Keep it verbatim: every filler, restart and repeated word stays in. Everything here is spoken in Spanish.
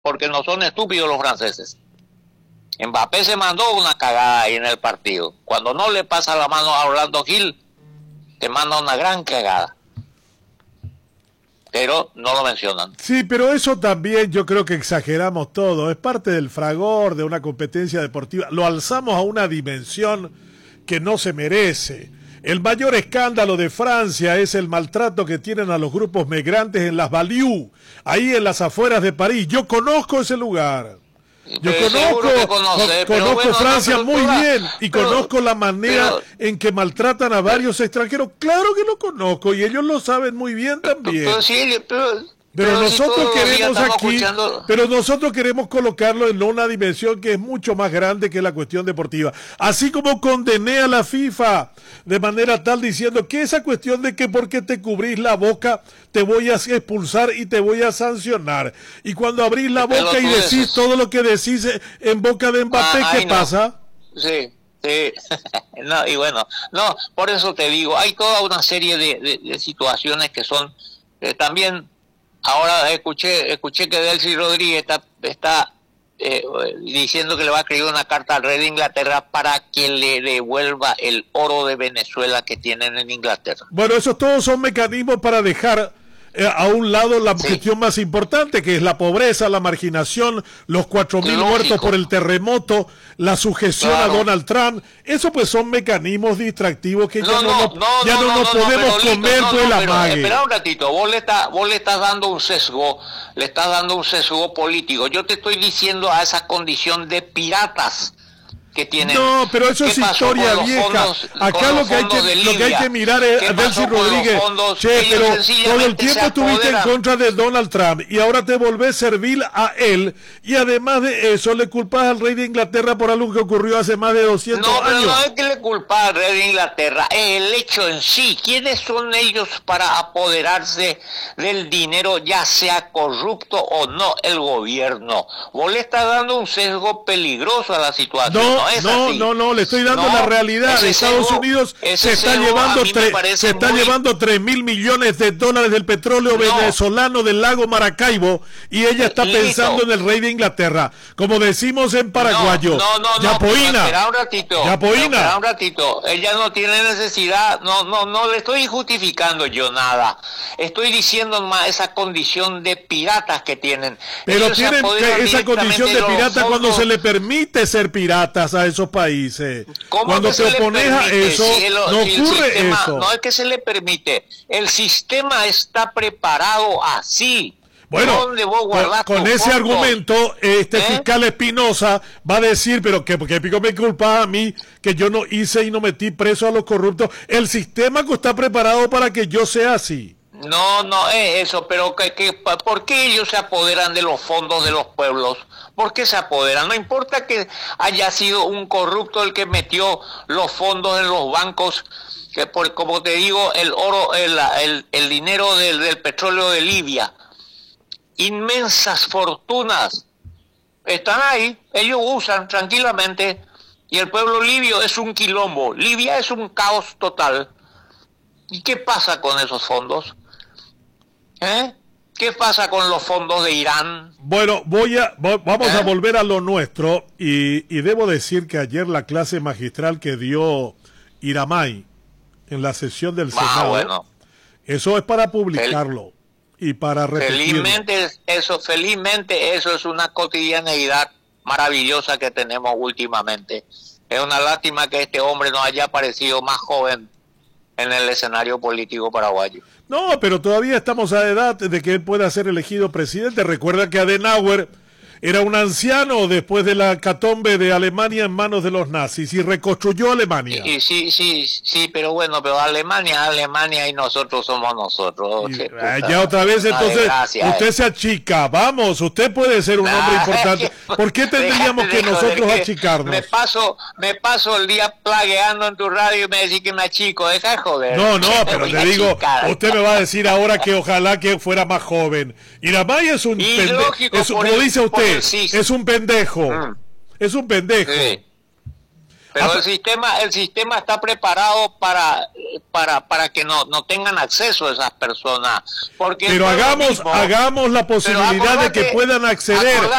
porque no son estúpidos los franceses. Mbappé se mandó una cagada ahí en el partido. Cuando no le pasa la mano a Orlando Gil, te manda una gran cagada. Pero no lo mencionan. Sí, pero eso también yo creo que exageramos todo. Es parte del fragor de una competencia deportiva. Lo alzamos a una dimensión que no se merece. El mayor escándalo de Francia es el maltrato que tienen a los grupos migrantes en las Banlieues, ahí en las afueras de París. Yo conozco ese lugar. Yo Pero conozco, conoce, co conozco bueno, Francia no, muy pero, bien y pero, conozco la manera pero, en que maltratan a varios extranjeros. Claro que lo conozco y ellos lo saben muy bien también. Pero, sí, pero, pero, pero nosotros si queremos aquí, escuchando... pero nosotros queremos colocarlo en una dimensión que es mucho más grande que la cuestión deportiva. Así como condené a la FIFA de manera tal diciendo que esa cuestión de que porque te cubrís la boca te voy a expulsar y te voy a sancionar. Y cuando abrís la boca y decís esos. todo lo que decís en boca de Mbappé, ah, ¿qué no. pasa? Sí. Sí, no, y bueno, no, por eso te digo, hay toda una serie de, de, de situaciones que son eh, también. Ahora escuché escuché que Delcy Rodríguez está, está eh, diciendo que le va a escribir una carta al rey de Inglaterra para que le devuelva el oro de Venezuela que tienen en Inglaterra. Bueno, esos todos son mecanismos para dejar eh, a un lado la sí. cuestión más importante, que es la pobreza, la marginación, los cuatro mil muertos por el terremoto, la sujeción claro. a Donald Trump. Eso pues son mecanismos distractivos que no, ya no, no, no, ya no, no nos no, podemos no, comer no, pues no, la pero, mague. Espera un ratito, vos le, está, vos le estás dando un sesgo, le estás dando un sesgo político. Yo te estoy diciendo a esa condición de piratas que tienen. No, pero eso es historia vieja. Fondos, Acá lo que, hay que, lo que hay que mirar es a Delcy Rodríguez. Che, pero todo el tiempo estuviste en contra de Donald Trump y ahora te volvés servil a él y además de eso le culpas al rey de Inglaterra por algo que ocurrió hace más de doscientos no, años. No, no es que le culpas al rey de Inglaterra, es el hecho en sí. ¿Quiénes son ellos para apoderarse del dinero, ya sea corrupto o no el gobierno? Vos le estás dando un sesgo peligroso a la situación. No, No, es no, así. no, no, le estoy dando no, la realidad. Estados sesgo, Unidos se está llevando tre se está muy... llevando tres mil millones de dólares del petróleo no. venezolano del lago Maracaibo y ella está Listo. pensando en el rey de Inglaterra. Como decimos en paraguayo, no, no, no, Yapoína. No, espera un ratito. Yapoína. Espera un ratito. Ella no tiene necesidad, no, no, no le estoy justificando yo nada. Estoy diciendo más esa condición de piratas que tienen. Pero Ellos tienen esa condición de pirata cuando se le permite ser piratas a esos países. Cuando te opones a eso, si el, no si ocurre sistema, eso. No es que se le permite, el sistema está preparado así. Bueno, con, con ese fondo? argumento, este ¿Eh? fiscal Espinosa va a decir, pero que porque pico me culpa a mí, que yo no hice y no metí preso a los corruptos. El sistema está preparado para que yo sea así. No, no es eso, pero que, que, ¿por qué ellos se apoderan de los fondos de los pueblos? ¿Por qué se apoderan? No importa que haya sido un corrupto el que metió los fondos en los bancos, que por, como te digo, el oro, el, el, el dinero del, del petróleo de Libia, inmensas fortunas están ahí, ellos usan tranquilamente, y el pueblo libio es un quilombo, Libia es un caos total. ¿Y qué pasa con esos fondos? ¿Eh? ¿Qué pasa con los fondos de Irán? Bueno, voy a vamos ¿Eh? a volver a lo nuestro y, y debo decir que ayer la clase magistral que dio Iramay en la sesión del ah, Senado, bueno. eso es para publicarlo Fel y para repetirlo. Felizmente eso, felizmente eso es una cotidianeidad maravillosa que tenemos últimamente. Es una lástima que este hombre no haya aparecido más joven en el escenario político paraguayo. No, pero todavía estamos a edad de que él pueda ser elegido presidente. Recuerda que Adenauer era un anciano después de la catombe de Alemania en manos de los nazis y reconstruyó Alemania. Y, y, sí, sí, sí, pero bueno, pero Alemania, Alemania y nosotros somos nosotros. Y, puta, ya otra vez, entonces, desgracia, usted eh. se achica. Vamos, usted puede ser un nah, hombre importante. ¿Por qué tendríamos que nosotros que achicarnos? Me paso, me paso el día plagueando en tu radio y me decís que me achico. Deja de joder. No, no, pero te digo, achicar. Usted me va a decir ahora que ojalá que fuera más joven. Iramay es un pendejo, como dice usted. Sí, sí. Es un pendejo, mm. es un pendejo. Sí. Pero Ah, el sistema, el sistema está preparado para, para, para que no, no tengan acceso a esas personas. Porque pero es lo hagamos, mismo. hagamos la Pero posibilidad de que acordate- puedan acceder. acordate